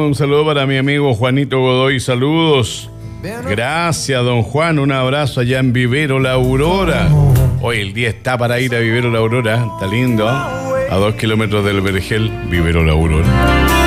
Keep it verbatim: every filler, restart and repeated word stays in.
un saludo para mi amigo Juanito Godoy, saludos. Gracias, don Juan, un abrazo allá en Vivero La Aurora. Hoy el día está para ir a Vivero La Aurora, está lindo, a dos kilómetros del Vergel, Vivero La Aurora.